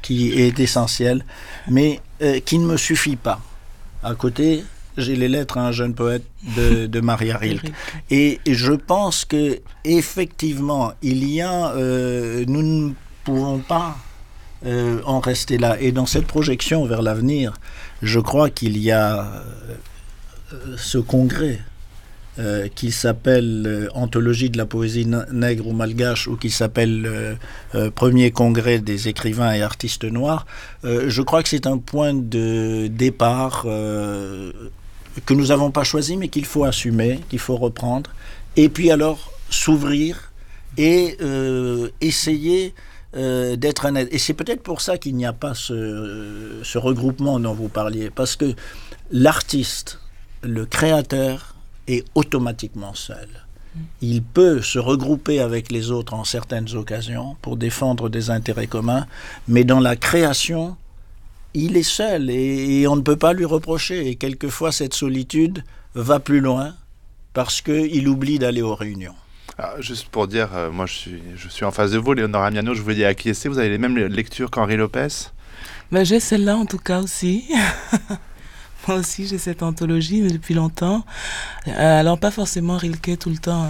qui est essentiel, mais qui ne me suffit pas. À côté, j'ai les lettres à un jeune poète de Maria Rilke. Et je pense que effectivement, nous ne pouvons pas en rester là. Et dans cette projection vers l'avenir, je crois qu'il y a ce congrès qui s'appelle Anthologie de la poésie nègre ou malgache, ou qui s'appelle Premier congrès des écrivains et artistes noirs. Je crois que c'est un point de départ que nous n'avons pas choisi, mais qu'il faut assumer, qu'il faut reprendre, et puis alors s'ouvrir et essayer d'être un aide. Et c'est peut-être pour ça qu'il n'y a pas ce regroupement dont vous parliez, parce que l'artiste, le créateur, est automatiquement seul. Il peut se regrouper avec les autres en certaines occasions pour défendre des intérêts communs, mais dans la création, il est seul et on ne peut pas lui reprocher. Et quelquefois, cette solitude va plus loin parce qu'il oublie d'aller aux réunions. Alors, juste pour dire, moi je suis en face de vous, Léonora Miano, je vous dis acquiescer, vous avez les mêmes lectures qu'Henri Lopez ? J'ai celle-là en tout cas aussi. Moi aussi, j'ai cette anthologie, mais depuis longtemps. Alors, pas forcément Rilke tout le temps.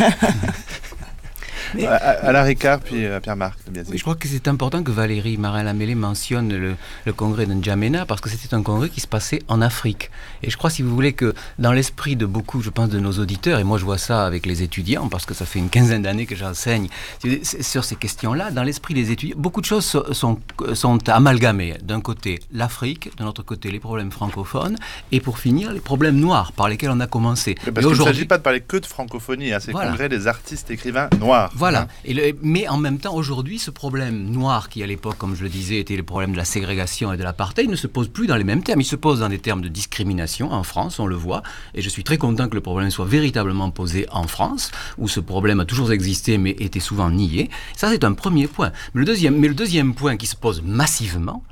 Alain Ricard, puis Pierre-Marc. Je crois que c'est important que Valérie Marin-Lamellé mentionne le congrès de N'Djamena, parce que c'était un congrès qui se passait en Afrique. Et je crois, si vous voulez, que dans l'esprit de beaucoup, je pense, de nos auditeurs, et moi je vois ça avec les étudiants, parce que ça fait une quinzaine d'années que j'enseigne sur ces questions-là, dans l'esprit des étudiants, beaucoup de choses sont amalgamées. D'un côté, l'Afrique, de l'autre côté, les problèmes francophones, et pour finir, les problèmes noirs, par lesquels on a commencé. Parce qu'il ne s'agit pas de parler que de francophonie, c'est le congrès des artistes écrivains noirs. Voilà. Mais en même temps, aujourd'hui, ce problème noir qui, à l'époque, comme je le disais, était le problème de la ségrégation et de l'apartheid, ne se pose plus dans les mêmes termes. Il se pose dans des termes de discrimination en France, on le voit. Et je suis très content que le problème soit véritablement posé en France, où ce problème a toujours existé, mais était souvent nié. Ça, c'est un premier point. Mais le deuxième point qui se pose massivement,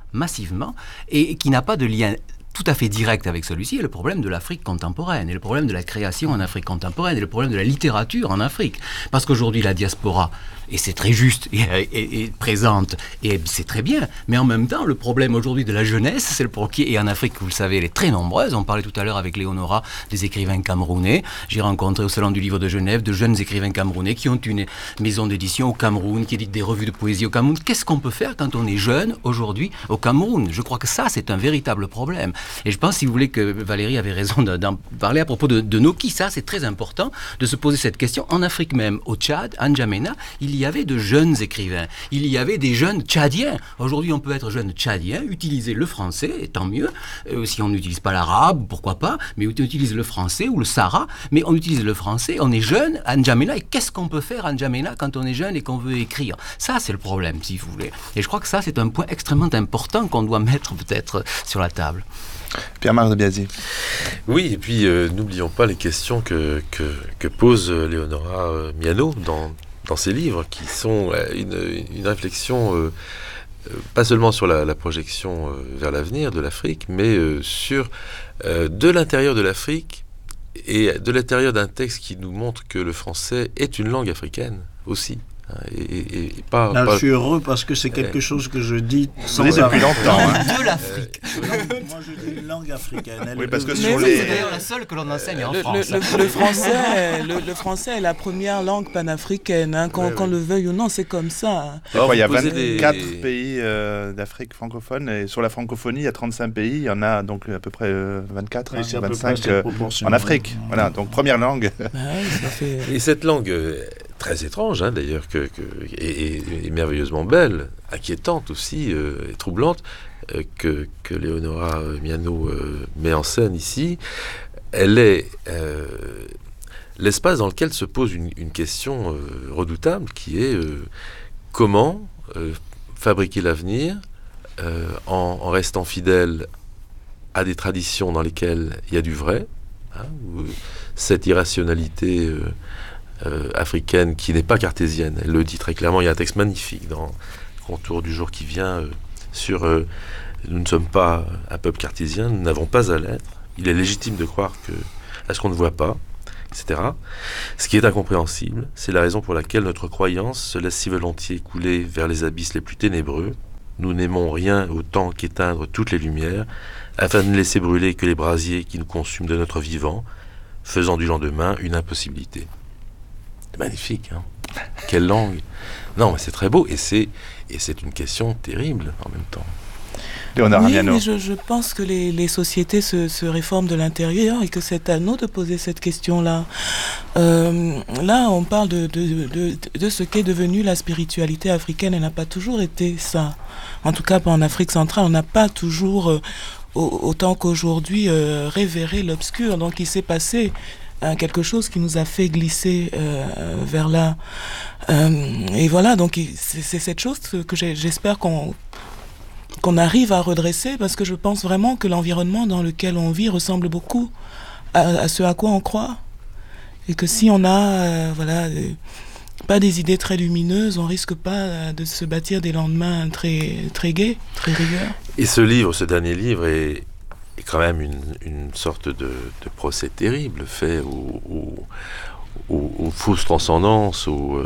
et qui n'a pas de lien tout à fait direct avec celui-ci, est le problème de l'Afrique contemporaine, et le problème de la création en Afrique contemporaine, et le problème de la littérature en Afrique. Parce qu'aujourd'hui, la diaspora, et c'est très juste, et présente, et c'est très bien, mais en même temps, le problème aujourd'hui de la jeunesse, c'est le et en Afrique, vous le savez, elle est très nombreuse. On parlait tout à l'heure avec Léonora des écrivains camerounais. J'ai rencontré au Salon du Livre de Genève de jeunes écrivains camerounais qui ont une maison d'édition au Cameroun, qui édite des revues de poésie au Cameroun. Qu'est-ce qu'on peut faire quand on est jeune aujourd'hui au Cameroun ? Je crois que ça, c'est un véritable problème. Et je pense, si vous voulez, que Valérie avait raison d'en parler à propos de Noki. Ça, c'est très important de se poser cette question. En Afrique même, au Tchad, à N'Djamena, il y avait de jeunes écrivains. Il y avait des jeunes tchadiens. Aujourd'hui, on peut être jeune tchadien, utiliser le français, et tant mieux. Si on n'utilise pas l'arabe, pourquoi pas, mais on utilise le français ou le sahara, mais on utilise le français, on est jeune à N'Djamena, et qu'est-ce qu'on peut faire à N'Djamena quand on est jeune et qu'on veut écrire ? Ça, c'est le problème, si vous voulez. Et je crois que ça, c'est un point extrêmement important qu'on doit mettre peut-être sur la table. Pierre-Marc de Biasi. Oui, et puis n'oublions pas les questions que pose Léonora Miano dans ses livres, qui sont une réflexion pas seulement sur la projection vers l'avenir de l'Afrique, mais sur de l'intérieur de l'Afrique et de l'intérieur d'un texte qui nous montre que le français est une langue africaine aussi. Et pas, là, je suis heureux parce que c'est quelque chose que je dis sans depuis longtemps. De l'Afrique. Moi, je dis une langue africaine. Oui, parce que c'est d'ailleurs la seule que l'on enseigne en France. Le français est la première langue panafricaine, qu'on le veuille ou non, c'est comme ça. Il y a 24 pays d'Afrique francophone, et sur la francophonie, il y a 35 pays, il y en a donc à peu près 24, 25 en Afrique. Voilà, donc première langue. Et cette langue très étrange, d'ailleurs, et merveilleusement belle, inquiétante aussi, et troublante, que Léonora Miano met en scène ici, elle est l'espace dans lequel se pose une question redoutable, qui est comment fabriquer l'avenir en restant fidèle à des traditions dans lesquelles il y a du vrai, où cette irrationalité africaine qui n'est pas cartésienne, elle le dit très clairement. Il y a un texte magnifique dans Contour du jour qui vient sur nous ne sommes pas un peuple cartésien, nous n'avons pas à l'être, il est légitime de croire à ce qu'on ne voit pas, etc. Ce qui est incompréhensible, c'est la raison pour laquelle notre croyance se laisse si volontiers couler vers les abysses les plus ténébreux, nous n'aimons rien autant qu'éteindre toutes les lumières, afin de ne laisser brûler que les brasiers qui nous consument de notre vivant, faisant du lendemain une impossibilité. C'est magnifique, hein. Quelle langue. Non, mais c'est très beau, et c'est une question terrible en même temps. Léonard Amiano. Oui, mais je pense que les sociétés se réforment de l'intérieur et que c'est à nous de poser cette question-là. Là, on parle de ce qu'est devenu la spiritualité africaine. Elle n'a pas toujours été ça. En tout cas, pas en Afrique centrale. On n'a pas toujours, autant qu'aujourd'hui, révéré l'obscur. Donc, il s'est passé quelque chose qui nous a fait glisser vers là. Et voilà, donc c'est cette chose que j'espère qu'on arrive à redresser, parce que je pense vraiment que l'environnement dans lequel on vit ressemble beaucoup à ce à quoi on croit, et que si on a pas des idées très lumineuses, on risque pas de se bâtir des lendemains très, très gais, très rieurs. Et ce dernier livre est quand même une sorte de procès terrible fait aux fausses transcendances,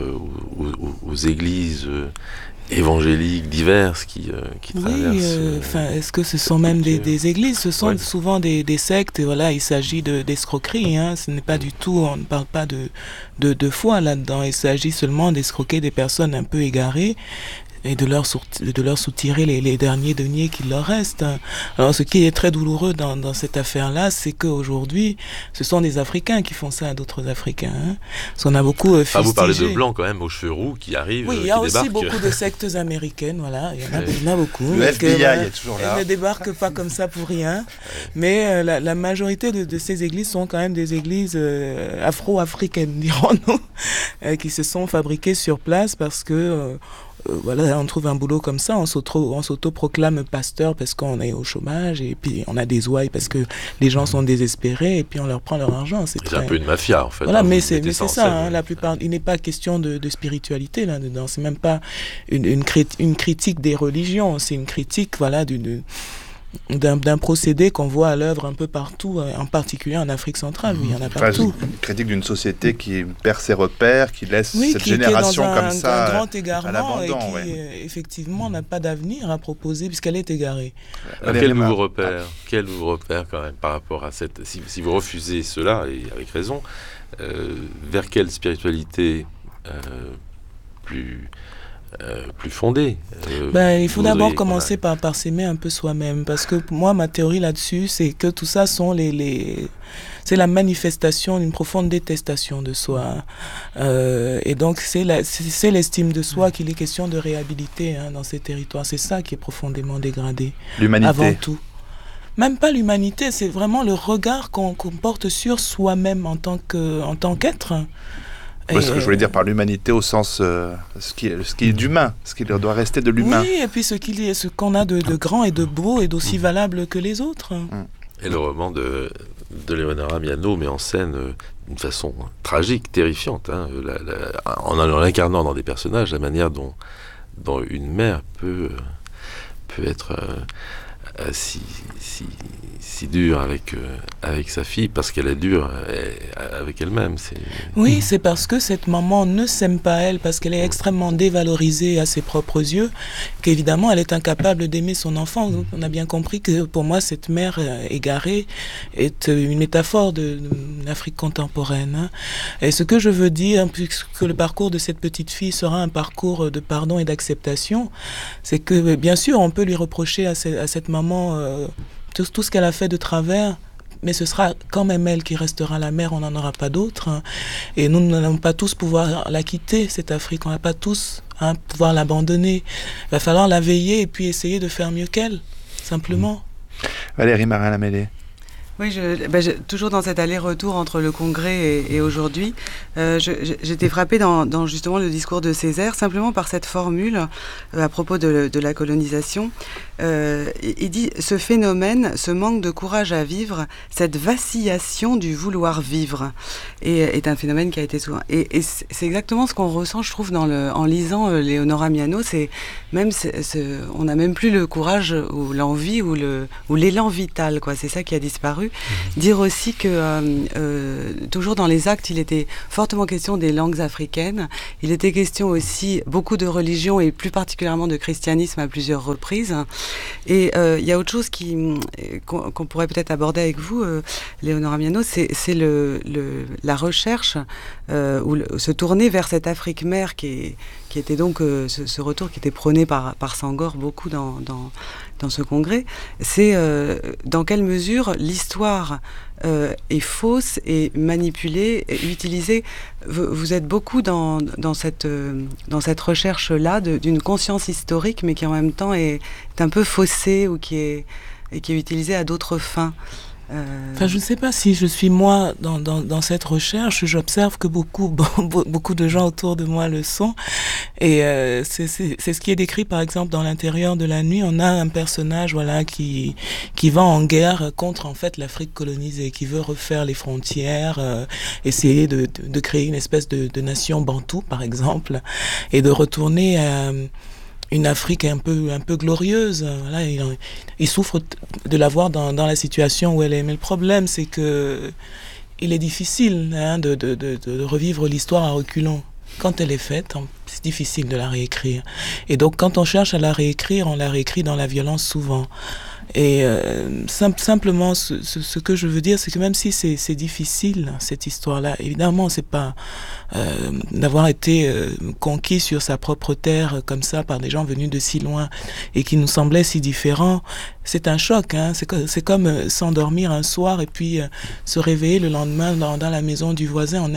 aux églises évangéliques diverses qui traversent. Est-ce que ce sont même des églises? Ce sont souvent des sectes. Et voilà, il s'agit d'escroquerie. Hein. Ce n'est pas du tout. On ne parle pas de foi là-dedans. Il s'agit seulement d'escroquer des personnes un peu égarées et de leur soutirer les derniers deniers qu'il leur reste. Alors, ce qui est très douloureux dans cette affaire-là, c'est qu'aujourd'hui, ce sont des Africains qui font ça à d'autres Africains. Hein. Parce qu'on a beaucoup fustigé. Vous parlez de blancs quand même, aux cheveux roux, qui arrivent, oui, il y a aussi beaucoup de sectes américaines, voilà. Il y en a beaucoup. Le FBI est toujours là. Elles ne débarquent pas comme ça pour rien. Mais la majorité de ces églises sont quand même des églises afro-africaines, dirons-nous, qui se sont fabriquées sur place parce que... voilà, on trouve un boulot comme ça, on s'auto-proclame pasteur parce qu'on est au chômage, et puis on a des ouailles parce que les gens sont désespérés, et puis on leur prend leur argent. C'est un peu une mafia en fait. Voilà, mais c'est ça, hein, la plupart. Il n'est pas question de spiritualité là-dedans, c'est même pas une critique des religions, c'est une critique, voilà, d'un procédé qu'on voit à l'œuvre un peu partout, en particulier en Afrique centrale, oui, il y en a partout. Une critique d'une société qui perd ses repères, qui laisse cette génération comme ça un grand égarement et qui effectivement n'a pas d'avenir à proposer puisqu'elle est égarée. Quel nouveau repère quand même par rapport à cette... Si vous refusez cela, et avec raison, vers quelle spiritualité plus fondée. Il faut d'abord commencer par s'aimer un peu soi-même, parce que moi, ma théorie là-dessus, c'est que tout ça sont c'est la manifestation d'une profonde détestation de soi. Et donc, c'est l'estime de soi qu'il est question de réhabiliter dans ces territoires. C'est ça qui est profondément dégradé. L'humanité. Avant tout. Même pas l'humanité, c'est vraiment le regard qu'on porte sur soi-même en tant qu'être. Ce que je voulais dire par l'humanité au sens ce qui est d'humain, ce qui doit rester de l'humain. Oui, et puis ce qu'on a de grand et de beau et d'aussi valable que les autres. Et le roman de Léonard Amiano met en scène d'une façon tragique, terrifiante, hein, en l'incarnant dans des personnages, la manière dont une mère peut être si dure avec sa fille, parce qu'elle est dure avec elle-même. Oui, c'est parce que cette maman ne s'aime pas elle, parce qu'elle est extrêmement dévalorisée à ses propres yeux, qu'évidemment elle est incapable d'aimer son enfant. Donc, on a bien compris que pour moi cette mère égarée est une métaphore de l'Afrique contemporaine. Hein. Et ce que je veux dire, puisque le parcours de cette petite fille sera un parcours de pardon et d'acceptation, c'est que bien sûr on peut lui reprocher à cette maman tout ce qu'elle a fait de travers, mais ce sera quand même elle qui restera la mère, on n'en aura pas d'autre. Hein. Et nous n'allons pas tous pouvoir la quitter, cette Afrique, on ne va pas tous pouvoir l'abandonner. Il va falloir la veiller et puis essayer de faire mieux qu'elle, simplement. Valérie Marin-Lamellé. Oui, toujours dans cet aller-retour entre le Congrès et aujourd'hui, j'étais frappée dans justement le discours de Césaire, simplement par cette formule à propos de la colonisation. Il dit « Ce phénomène, ce manque de courage à vivre, cette vacillation du vouloir vivre, est un phénomène qui a été souvent... » Et c'est exactement ce qu'on ressent, je trouve, en lisant Léonard Amiano. On n'a même plus le courage ou l'envie ou l'élan vital, quoi. C'est ça qui a disparu. disparu. Dire aussi que toujours dans les actes, il était fortement question des langues africaines. Il était question aussi beaucoup de religion et plus particulièrement de christianisme à plusieurs reprises. Et il y a autre chose qu'on pourrait peut-être aborder avec vous, Léonora Miano, c'est la recherche ou se tourner vers cette Afrique mère qui était donc ce retour qui était prôné par Senghor beaucoup dans ce congrès. C'est dans quelle mesure l'histoire est fausse et manipulée et utilisée. Vous êtes beaucoup dans cette recherche-là d'une conscience historique, mais qui en même temps est un peu faussée ou qui est utilisée à d'autres fins. Enfin, je ne sais pas si je suis moi dans cette recherche. J'observe que beaucoup de gens autour de moi le sont. Et c'est ce qui est décrit par exemple dans l'intérieur de la nuit. On a un personnage qui va en guerre contre en fait l'Afrique colonisée, qui veut refaire les frontières, essayer de créer une espèce de nation bantoue par exemple, et de retourner à une Afrique un peu glorieuse. Voilà, il souffre de la voir dans la situation où elle est. Mais le problème, c'est que il est difficile de revivre l'histoire à reculons. Quand elle est faite, c'est difficile de la réécrire. Et donc, quand on cherche à la réécrire, on la réécrit dans la violence souvent. Et simplement, ce que je veux dire, c'est que même si c'est difficile, cette histoire-là, évidemment, c'est pas d'avoir été conquis sur sa propre terre comme ça par des gens venus de si loin et qui nous semblaient si différents. C'est un choc, hein. C'est comme s'endormir un soir et puis se réveiller le lendemain dans la maison du voisin. On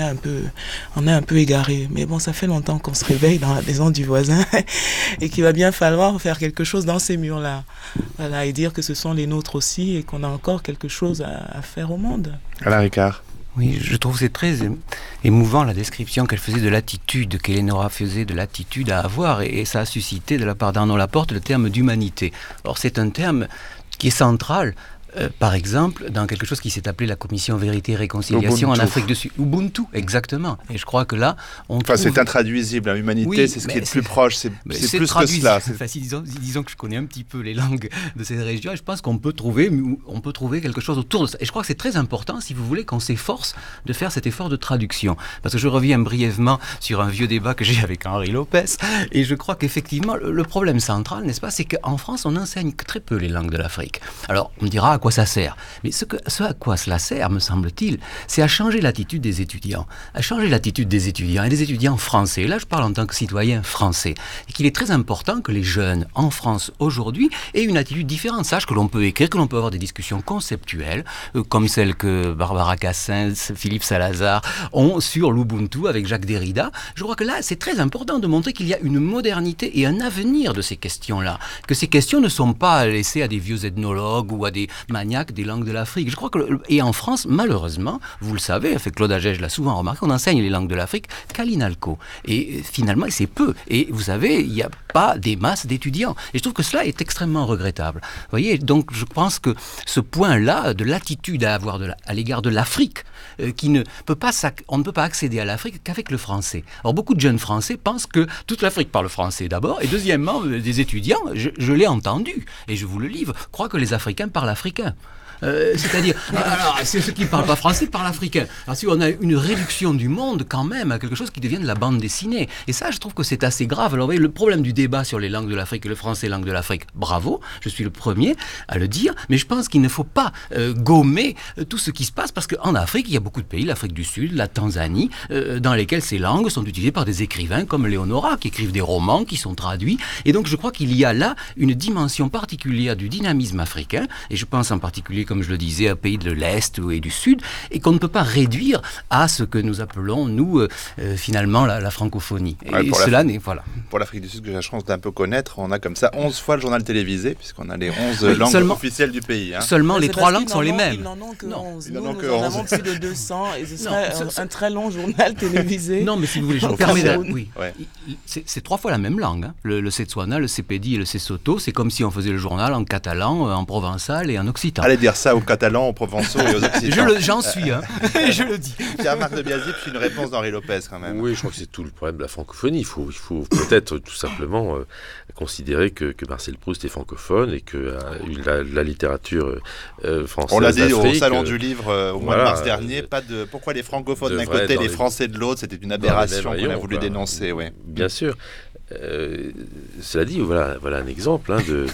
est un peu égaré. Mais bon, ça fait longtemps qu'on se réveille dans la maison du voisin et qu'il va bien falloir faire quelque chose dans ces murs-là. Voilà, et dire que ce sont les nôtres aussi et qu'on a encore quelque chose à faire au monde. Alain Ricard. Oui, je trouve que c'est très émouvant la description qu'elle faisait de l'attitude, qu'Eleonora faisait de l'attitude à avoir, et ça a suscité de la part d'Arnaud Laporte le terme d'humanité. Or c'est un terme qui est central. Par exemple, dans quelque chose qui s'est appelé la Commission Vérité et Réconciliation Ubuntu. En Afrique du Sud. Ubuntu, exactement. Et je crois que là, on trouve... c'est intraduisible. L'humanité, oui, c'est ce qui est le plus proche. C'est plus que cela. Enfin, disons que je connais un petit peu les langues de ces régions, et je pense qu'on peut trouver quelque chose autour de ça. Et je crois que c'est très important, si vous voulez, qu'on s'efforce de faire cet effort de traduction. Parce que je reviens brièvement sur un vieux débat que j'ai avec Henri Lopez, et je crois qu'effectivement, le problème central, n'est-ce pas, c'est qu'en France, on enseigne très peu les langues de l'Afrique. Alors, on me dira à quoi ça sert. Mais ce à quoi cela sert, me semble-t-il, c'est à changer l'attitude des étudiants. À changer l'attitude des étudiants, et des étudiants français. Et là, je parle en tant que citoyen français. Et qu'il est très important que les jeunes en France, aujourd'hui, aient une attitude différente. Sachent que l'on peut écrire, que l'on peut avoir des discussions conceptuelles, comme celles que Barbara Cassens, Philippe Salazar ont sur l'Ubuntu avec Jacques Derrida. Je crois que là, c'est très important de montrer qu'il y a une modernité et un avenir de ces questions-là. Que ces questions ne sont pas laissées à des vieux ethnologues ou à des maniaque des langues de l'Afrique. Je crois que, et en France, malheureusement, vous le savez, Claude Agege l'a souvent remarqué, on enseigne les langues de l'Afrique qu'à l'INALCO. Et finalement, c'est peu. Et vous savez, il n'y a pas des masses d'étudiants. Et je trouve que cela est extrêmement regrettable. Vous voyez, donc je pense que ce point-là, de l'attitude à avoir à l'égard de l'Afrique, on ne peut pas accéder à l'Afrique qu'avec le français. Alors beaucoup de jeunes Français pensent que toute l'Afrique parle français d'abord, et deuxièmement, des étudiants, je l'ai entendu, et je vous le livre, croient que les Africains parlent africain. C'est-à-dire, alors, c'est ceux qui ne parlent pas français parlent africain. Alors si on a une réduction du monde quand même à quelque chose qui devient de la bande dessinée, et ça je trouve que c'est assez grave. Alors vous voyez, le problème du débat sur les langues de l'Afrique et le français langue de l'Afrique, bravo, je suis le premier à le dire, mais je pense qu'il ne faut pas gommer tout ce qui se passe, parce qu'en Afrique il y a beaucoup de pays, l'Afrique du Sud, la Tanzanie, dans lesquels ces langues sont utilisées par des écrivains comme Léonora, qui écrivent des romans, qui sont traduits, et donc je crois qu'il y a là une dimension particulière du dynamisme africain, et je pense en particulier, comme je le disais, à pays de l'Est et du Sud, et qu'on ne peut pas réduire à ce que nous appelons, nous, finalement, la francophonie. Et cela n'est... Voilà. Pour l'Afrique du Sud, que j'ai la chance d'un peu connaître, on a comme ça 11 fois le journal télévisé, puisqu'on a les 11 langues officielles du pays. Hein. Seulement les 3 langues sont les mêmes. Ils n'en ont que 11. Nous en avons plus de 200, et ce serait un très long journal télévisé. Non, mais si vous voulez, je me permets de... Oui. Ouais. C'est 3 fois la même langue. Hein. Le Setswana, le Sepedi et le Sesotho, c'est comme si on faisait le journal en catalan, en provençal et en occitan. Allez dire ça aux Catalans, aux Provençaux et aux Occitans. J'en suis, hein. Je le dis. Pierre-Marc de Biasy, puis une réponse d'Henri Lopez quand même. Oui, je crois que c'est tout le problème de la francophonie. Il faut peut-être tout simplement considérer que Marcel Proust est francophone et que la littérature française. On l'a dit d'Afrique, au Salon du Livre au mois de mars dernier, pourquoi les francophones d'un côté et les Français de l'autre, c'était une aberration qu'on a voulu dénoncer. Ouais. Bien sûr. Cela dit, voilà un exemple